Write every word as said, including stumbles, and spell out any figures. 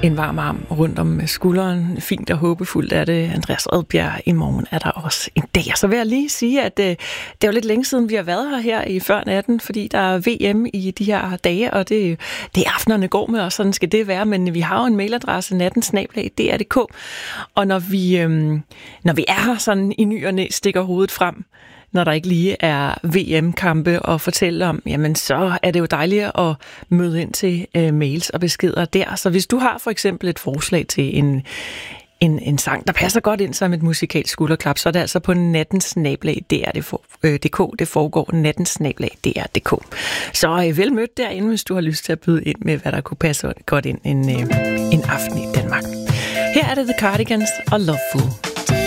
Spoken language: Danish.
En varm arm rundt om skulderen. Fint og håbefuldt er det. Andreas Odbjerg, i morgen er der også en dag. Så vil jeg lige sige, at øh, det er jo lidt længe siden, vi har været her her i før natten, fordi der er V M i de her dage, og det, det er aftenerne går med, og sådan skal det være. Men vi har jo en mailadresse, natten snabel-a d r punktum d k, og når vi, øh, når vi er her sådan i ny og næ, stikker hovedet frem, når der ikke lige er V M-kampe og fortælle om, jamen så er det jo dejligt at møde ind til øh, mails og beskeder der. Så hvis du har for eksempel et forslag til en, en, en sang, der passer godt ind som et musikalsk skulderklap, så er det altså på natten snabel-a d r punktum d k. Det foregår natten snabel-a d r punktum d k. Så øh, vel mødt derinde, hvis du har lyst til at byde ind med, hvad der kunne passe godt ind en, øh, en aften i Danmark. Her er det The Cardigans og Loveful.